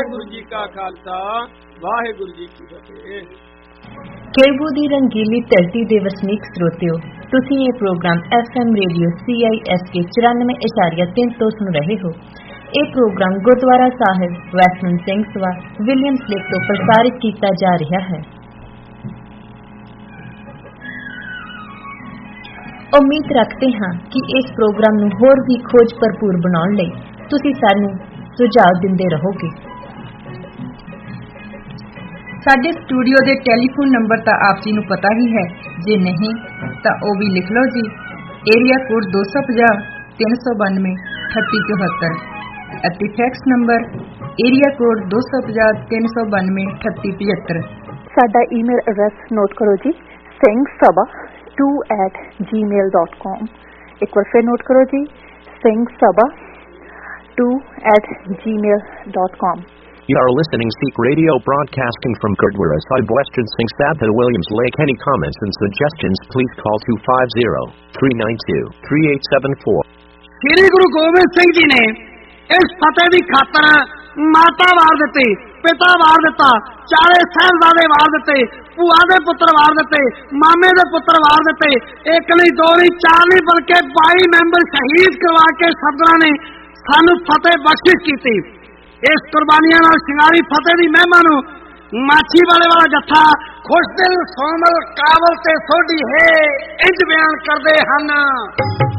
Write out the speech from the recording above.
ਵਾਹਿਗੁਰੂ ਜੀ ਕਾ ਖਾਲਸਾ, ਵਾਹਿਗੁਰੂ ਜੀ ਕੀ ਫਤਿਹ। ਕੇਬੂ ਦੀ ਰੰਗੀਲੀ ਧਰਤੀ ਦੇ ਵਸਨੀਕ ਸਰੋਤਿਓ, ਤੁਸੀਂ ਇਹ ਪ੍ਰੋਗਰਾਮ FM ਰੇਡੀਓ CISK 94.3 ਤੋਂ ਸੁਣ ਰਹੇ ਹੋ। ਇਹ ਪ੍ਰੋਗਰਾਮ ਗੁਰਦੁਆਰਾ ਸਾਹਿਬ western Singh Sabha Williams lake ਤੋਂ ਪ੍ਰਸਾਰਿਤ ਕੀਤਾ ਜਾ ਰਿਹਾ ਹੈ। ਉਮੀਦ ਰੱਖਦੇ ਹਾਂ ਕਿ ਇਸ ਪ੍ਰੋਗਰਾਮ ਨੂੰ ਹੋਰ ਵੀ ਖੋਜ ਭਰਪੂਰ ਬਣਾਉਣ ਲਈ ਤੁਸੀਂ ਸਾਨੂੰ ਸੁਝਾਅ ਦਿੰਦੇ ਰਹੋਗੇ। ਸਾਡੇ ਸਟੂਡੀਓ ਦੇ ਟੈਲੀਫੋਨ ਨੰਬਰ ਤਾਂ ਆਪ ਜੀ ਨੂੰ ਪਤਾ ਹੀ ਹੈ, ਜੇ ਨਹੀਂ ਤਾਂ ਉਹ ਵੀ ਲਿਖ ਲਓ ਜੀ। ਏਰੀਆ ਕੋਡ 250 392 3874 ਅਤੇ ਫੈਕਸ ਨੰਬਰ ਏਰੀਆ ਕੋਡ 250 392 3875। ਸਾਡਾ ਈਮੇਲ ਐਡਰੈਸ ਨੋਟ ਕਰੋ ਜੀ, singsabha2@gmail.com। ਇੱਕ ਵਾਰ ਫਿਰ ਨੋਟ ਕਰੋ ਜੀ, singsabha2@gmail.com। You are listening Sikh Radio broadcasting from Gurdwara Sahib Western Singh Sabha Williams Lake. Any comments and suggestions please call 250-392-3874. ਸ੍ਰੀ ਗੁਰੂ ਗੋਬਿੰਦ ਸਿੰਘ ਜੀ ਨੇ ਇਸ ਫਤਿਹ ਦੀ ਖਾਤਰ ਮਾਤਾ ਵਾਰ ਦਿੱਤੀ, ਪਿਤਾ ਵਾਰ ਦਿੱਤਾ, ਚਾਰੇ ਸਾਹਿਬਜ਼ਾਦੇ ਵਾਰ ਦਿੱਤੇ, ਭੂਆ ਦੇ ਪੁੱਤਰ ਵਾਰ ਦਿੱਤੇ, ਮਾਮੇ ਦੇ ਪੁੱਤਰ ਵਾਰ ਦਿੱਤੇ। ਇੱਕ ਨਹੀਂ, ਦੋ ਨਹੀਂ, ਚਾਰ ਨਹੀਂ, ਬਲਕਿ 22 ਮੈਂਬਰ ਸ਼ਹੀਦ ਕਰਵਾ ਕੇ ਸਤਿਗੁਰਾਂ ਨੇ ਸਾਨੂੰ ਫਤਿਹ ਬਖਸ਼ਿਸ਼ ਕੀਤੀ। ਇਸ ਕੁਰਬਾਨੀਆਂ ਨਾਲ ਸ਼ਿੰਗਾਰੀ ਫਤਿਹ ਦੀ ਮਹਿਮਾ ਨੂੰ ਮਾਛੀ ਵਾਲੇ ਵਾਲਾ ਜੱਥਾ ਖੁਸ਼ਦਿਲ, ਸੋਮਲ, ਕਾਬਲ ਤੇ ਸੋਢੀ ਹੈ ਇੰਜ ਬਿਆਨ ਕਰਦੇ ਹਨ।